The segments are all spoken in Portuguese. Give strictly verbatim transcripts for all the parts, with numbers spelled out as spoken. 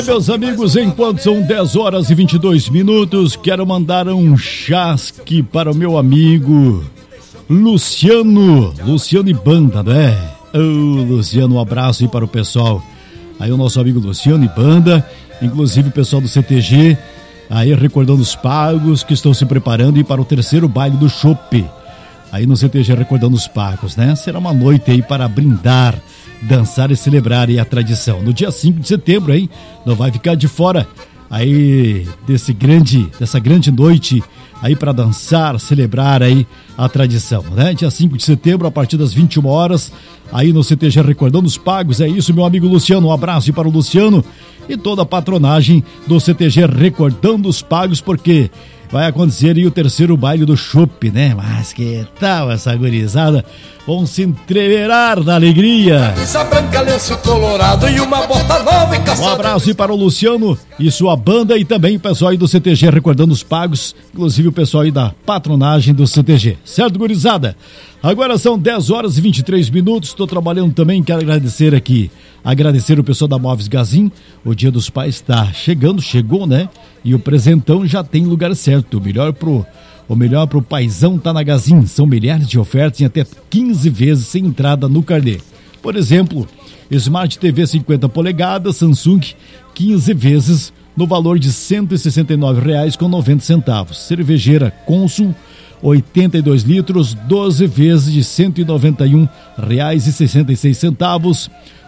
Meus amigos, enquanto são dez horas e vinte e dois minutos, quero mandar um chasque para o meu amigo Luciano, Luciano e Banda, né? Ô, oh, Luciano, um abraço aí para o pessoal. Aí o nosso amigo Luciano e Banda, inclusive o pessoal do C T G, aí recordando os pagos que estão se preparando e para o terceiro baile do Chopp. Aí no C T G recordando os pagos, né? Será uma noite aí para brindar, dançar e celebrar aí a tradição. No dia cinco de setembro, hein? Não vai ficar de fora aí desse grande, dessa grande noite aí para dançar, celebrar aí a tradição, né? Dia cinco de setembro, a partir das vinte e uma horas, aí no C T G recordando os pagos. É isso, meu amigo Luciano. Um abraço para o Luciano e toda a patronagem do C T G recordando os pagos, porque vai acontecer aí o terceiro baile do Chopp, né? Mas que tal essa gurizada? Vão se entreverar na alegria. Branca, lenço colorado e uma bota nova e um abraço aí para o Luciano e sua banda e também o pessoal aí do C T G recordando os pagos, inclusive o pessoal aí da patronagem do C T G. Certo, gurizada? Agora são dez horas e vinte e três minutos, estou trabalhando também, quero agradecer aqui, agradecer o pessoal da Móveis Gazin. O Dia dos Pais está chegando, chegou, né? E o presentão já tem lugar certo. O melhor pro, o melhor pro paizão tá na Gazin. São milhares de ofertas em até quinze vezes sem entrada no carnê. Por exemplo, Smart T V cinquenta polegadas, Samsung, quinze vezes no valor de cento e sessenta e nove reais e noventa centavos. Cervejeira Consum, oitenta e dois litros, doze vezes de cento e noventa e um reais e sessenta e seis centavos.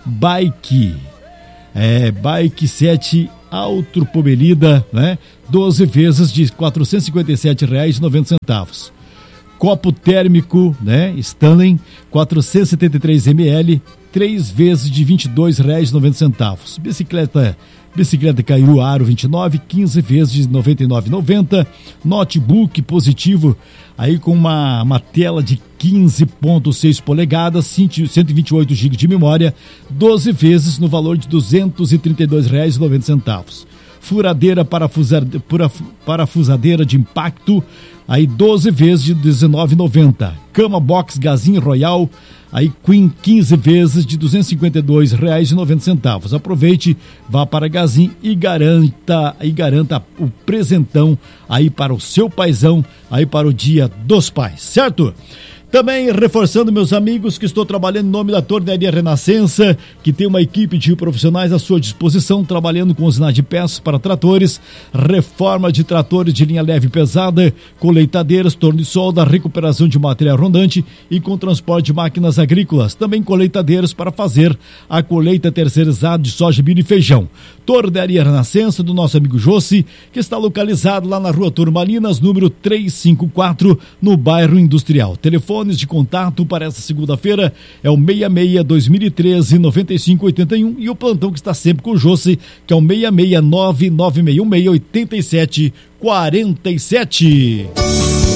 Bike, é, Bike sete Altro Pomelida, né? doze vezes de quatrocentos e cinquenta e sete reais e noventa centavos. Copo térmico, né? Stanley, quatrocentos e setenta e três mililitros, três vezes de vinte e dois reais e noventa centavos. Bicicleta, bicicleta Cairu Aro vinte e nove, quinze vezes de noventa e nove reais e noventa centavos. Notebook positivo, aí com uma, uma tela de quinze vírgula seis polegadas, cento e vinte e oito gigas de memória, doze vezes no valor de duzentos e trinta e dois reais e noventa centavos. Furadeira parafusadeira, parafusadeira de impacto, aí doze vezes de dezenove reais e noventa centavos. Cama Box Gazin Royal, aí Queen, quinze vezes de duzentos e cinquenta e dois reais e noventa centavos. Aproveite, vá para Gazin e garanta, e garanta o presentão aí para o seu paizão, aí para o Dia dos Pais, certo? Também reforçando, meus amigos, que estou trabalhando em nome da Tornearia Renascença, que tem uma equipe de profissionais à sua disposição, trabalhando com usinas de peças para tratores, reforma de tratores de linha leve e pesada, colheitadeiras, torno de solda, recuperação de material rondante e com transporte de máquinas agrícolas. Também colheitadeiras para fazer a colheita terceirizada de soja, milho e feijão. Tornearia Renascença, do nosso amigo Jossi, que está localizado lá na Rua Turmalinas, número trezentos e cinquenta e quatro, no bairro Industrial. Telefone de contato para essa segunda-feira é o seis seis, dois mil e treze, noventa e cinco oitenta e um e o plantão que está sempre com o Jossi, que é o seis seis nove nove seis um seis oito sete quatro sete.